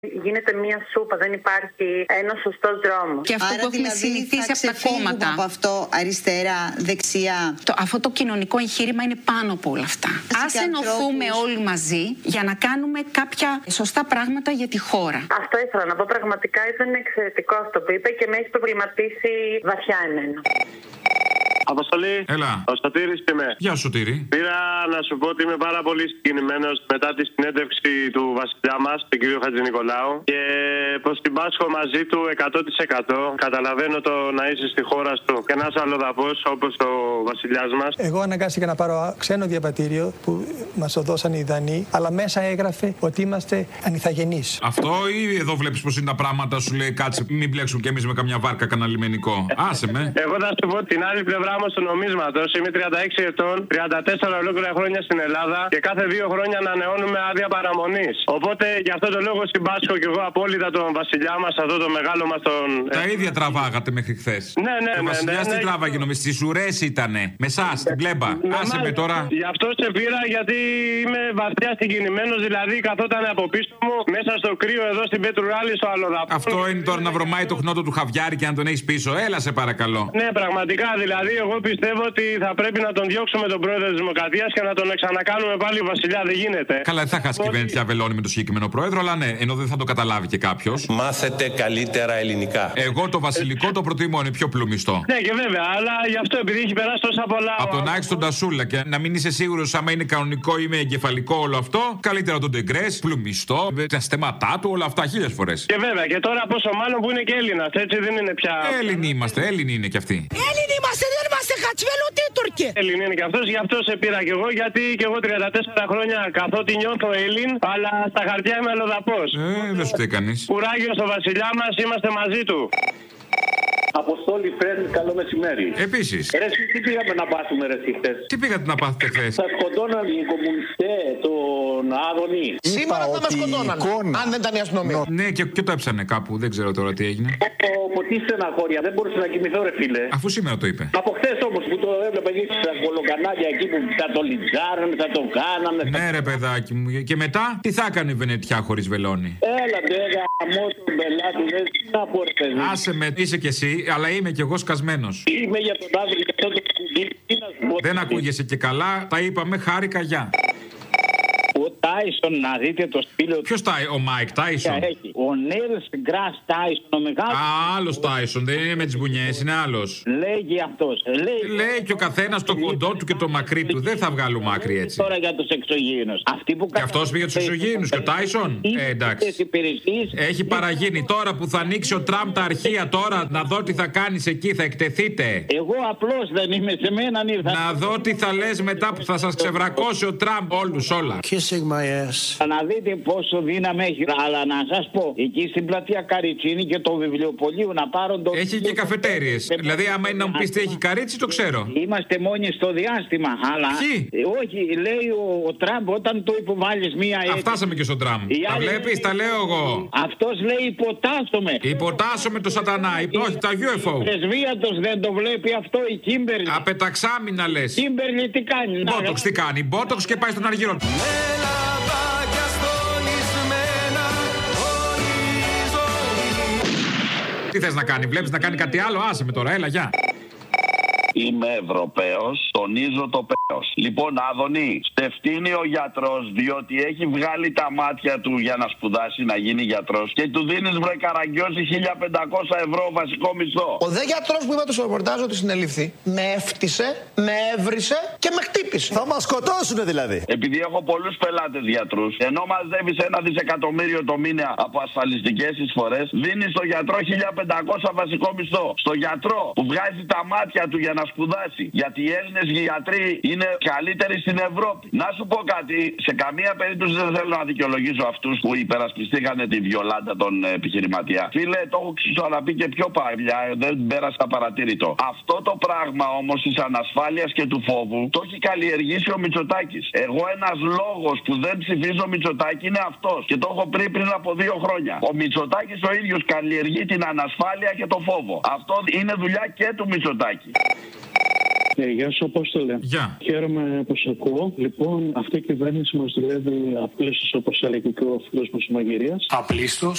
Γίνεται μία σούπα, δεν υπάρχει ένας σωστός δρόμος. Και αυτό άρα που έχουμε δηλαδή συνηθίσει από τα κόμματα. Από αυτό αριστερά, δεξιά. Αυτό το κοινωνικό εγχείρημα είναι πάνω από όλα αυτά. Ας ενωθούμε όλοι μαζί για να κάνουμε κάποια σωστά πράγματα για τη χώρα. Αυτό ήθελα να πω. Πραγματικά ήταν εξαιρετικό αυτό που είπε και με έχει προβληματίσει βαθιά εμένα. Αποστολή. Έλα. Ο Σωτήρης είμαι. Γεια σου, Σωτήρη. Πήρα να σου πω ότι είμαι πάρα πολύ συγκινημένος μετά τη συνέντευξη του βασιλιά μας, τον κύριο Χατζηνικολάου, και πως συμπάσχω μαζί του 100%. Καταλαβαίνω το να είσαι στη χώρα σου και να είσαι αλλοδαπός όπως ο βασιλιάς μας. Εγώ αναγκάστηκα να πάρω ξένο διαβατήριο που μας το δώσαν οι Δανείοι, αλλά μέσα έγραφε ότι είμαστε ανηθαγενείς. Αυτό ή εδώ βλέπεις πως είναι τα πράγματα, σου λέει κάτσε, μην μπλέξουμε κι εμείς με καμιά βάρκα, κανένα λιμενικό. Άσε με. Εγώ θα σου πω την άλλη πλευρά όμως του νομίσματος. Είμαι 36 ετών, 34 ολόκληρα χρόνια στην Ελλάδα και κάθε 2 χρόνια ανανεώνουμε άδεια παραμονής. Οπότε γι' αυτό το λόγο συμπάσχω κι εγώ απόλυτα τον βασιλιά μας, αυτό το μεγάλο μας τον. Τα ίδια τραβάγατε μέχρι χθες. Ναι. Ο βασιλιάς τι τράβαγε, νομίζω, στις ουρές ήτανε. Με εσάς, την πλέμπα. Άσε με τώρα. Γι' αυτό σε πήρα, γιατί είμαι βαθιά συγκινημένος. Δηλαδή καθόταν από πίσω μου μέσα στο κρύο εδώ στην Πετρουράλη στο Αλλοδαπό. Αυτό είναι τώρα να βρωμάει το χνότο του χαβιάρι και να τον έχεις πίσω. Έλα σε παρακαλώ. Ναι, πραγματικά δηλαδή εγώ πιστεύω ότι θα πρέπει να τον διώξουμε τον πρόεδρο της Δημοκρατίας και να τον ξανακάνουμε πάλι βασιλιά. Δεν γίνεται. Καλά, δεν θα χάσει κυβέρνηση Αβελώνη με το συγκεκριμένο πρόεδρο, αλλά ναι, ενώ δεν θα το καταλάβει και κάποιο. Μάθετε καλύτερα ελληνικά. Εγώ το βασιλικό το προτιμώ, είναι πιο πλουμιστό. Ναι, και βέβαια, αλλά γι' αυτό επειδή έχει περάσει τόσα πολλά. Από τον Άκη στον Τασούλα και να μην είσαι σίγουρος άμα είναι κανονικό ή με εγκεφαλικό όλο αυτό, καλύτερα τον Ντεγκρές, πλουμιστό, τα στέματά του, όλα αυτά 1000 φορές. Και βέβαια, και τώρα πόσο μάλλον που είναι και Έλληνας, έτσι δεν είναι πια. Έλληνοι είμαστε, Έλληνοι είναι κι αυτοί. Έλληνοι είμαστε, δεν είμαστε χατσβέλ ούτε Τούρκοι. Έλληνοι είναι κι αυτός, γι' αυτό σε πήρα κι εγώ, γιατί κι εγώ 34 χρόνια καθότι νιώθω Έλλην, αλλά στα χαρτιά είμαι αλλοδαπός. Δεν σου τι κανείς. Κουράγιο στο βασιλιά μας, είμαστε μαζί του. Αποστόλη, φρέντ, καλό μεσημέρι. Επίσης. Ρε, τι πήγαμε να πάθουμε, ρε, χθες. Τι πήγατε να πάθετε χθες. Θα σκοτώναν οι κομμουνιστέ τον Άδωνη. Σήμερα θα μας σκοτώναν, αν δεν ήταν η αστυνομία. Ναι, και το έψανε κάπου, δεν ξέρω τώρα τι έγινε. Τι στεναχώρια, δεν μπορούσα να κοιμηθώ, ρε φίλε. Αφού σήμερα το είπε. Από χθες όμως που το έβλεπα εκεί στα κολοκανάλια εκεί που θα το λιτζάρανε, θα το κάνανε. Ναι, ρε παιδάκι μου. Και μετά, τι θα έκανε η Βενετιά χωρίς βελόνι. Έλα, ντε, γαμώ τον πελάτη, δεν να πω, ρε παιδί. Άσε με, είσαι κι εσύ, αλλά είμαι κι εγώ σκασμένος. Είμαι για τον Άδωνη και αυτό το κουμπί. Δεν ακούγεσαι και καλά, τα είπαμε, χάρηκα, γεια. Ο Τάισον, να δείτε το σπήλαιο. Ποιος ο Μάικ Τάισον. Ο Νέλς Γκρας Τάισον, ο μεγάλος. Άλλος Τάισον, δεν είναι με τις μπουνιές, είναι άλλος. Λέγει αυτός. Λέει και ο καθένας το κοντό του και το μακρύ του. Δεν θα βγάλουμε άκρη έτσι. Τώρα για τους εξωγήινους. Και αυτός πήγε τους εξωγήινους και ο Τάισον. Εντάξει. Έχει παραγίνει τώρα που θα ανοίξει ο Τραμπ τα αρχεία τώρα. Να δω τι θα κάνεις εκεί, θα εκτεθείτε. Εγώ απλώς δεν είμαι, σε μένα ήρθα. Να δω τι θα λες μετά που θα σας ξεβρακώσει ο Τραμπ όλους όλα. Να δείτε πόσο δύναμη έχει. Αλλά να σας πω, εκεί στην πλατεία Καριτσίνη και το βιβλιοπωλείο να πάρουν το. Έχει και καφετέριες. Δηλαδή, άμα είναι να μου πεις τι έχει καρίτσι, το ξέρω. Είμαστε μόνοι στο διάστημα. Αλλά. Ποιοι? Όχι, λέει ο Τραμπ όταν το υποβάλλεις μία έκθεση. Φτάσαμε και στον Τραμπ. Τα βλέπεις, τα λέω εγώ. Αυτός λέει υποτάσσομαι. Υποτάσσομαι το σατανά. Όχι, τα UFO. Η πρεσβεία δεν το βλέπει αυτό η Κίμπερλι. Απεταξάμινα λες. Κίμπερλι τι κάνει. Μπότοξ τι κάνει. Μπότοξ και πάει στον αργύρο. Τι θες να κάνει, βλέπεις να κάνει κάτι άλλο, άσε με τώρα, έλα, γεια. Είμαι Ευρωπαίος, τονίζω το πέος. Λοιπόν, Άδωνη, στεφτύνει ο γιατρός διότι έχει βγάλει τα μάτια του για να σπουδάσει, να γίνει γιατρός και του δίνεις βρε καραγκιόζη 1.500 ευρώ βασικό μισθό. Ο δε γιατρός που είπατε στο ρεπορτάζ ότι συνελήφθη, με έφτισε, με έβρισε και με χτύπησε. Θα μας σκοτώσουνε δηλαδή. Επειδή έχω πολλούς πελάτες γιατρούς, ενώ μαζεύεις 1 δισεκατομμύριο το μήνα από ασφαλιστικές εισφορές, δίνεις στο γιατρό 1.500 βασικό μισθό. Στο γιατρό που βγάζει τα μάτια του για να σπουδάσει. Γιατί οι Έλληνες γιατροί είναι καλύτεροι στην Ευρώπη. Να σου πω κάτι, σε καμία περίπτωση δεν θέλω να δικαιολογήσω αυτούς που υπερασπιστήκανε τη Βιολάντα τον επιχειρηματία. Φίλε, το έχω ξαναπεί και πιο παλιά, δεν πέρασα παρατήρητο. Αυτό το πράγμα όμως της ανασφάλειας και του φόβου το έχει καλλιεργήσει ο Μητσοτάκης. Εγώ ένας λόγος που δεν ψηφίζω Μητσοτάκη είναι αυτός. Και το έχω πριν από 2 χρόνια. Ο Μητσοτάκης ο ίδιος καλλιεργεί την ανασφάλεια και το φόβο. Αυτό είναι δουλειά και του Μητσοτάκη. Γεια σου, Απόστολε. Γεια. Χαίρομαι που σε ακούω. Λοιπόν, αυτή η κυβέρνηση μας δουλεύει απλήστως, όπως έλεγε και ο φίλος μας ο Μαγειρίας. Απλήστως.